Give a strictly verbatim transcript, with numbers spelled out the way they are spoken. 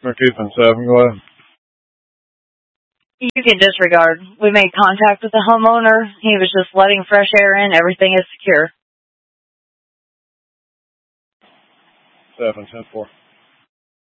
We're keeping seven. Go ahead. You can disregard. We made contact with the homeowner. He was just letting fresh air in. Everything is secure. Seven, ten, four.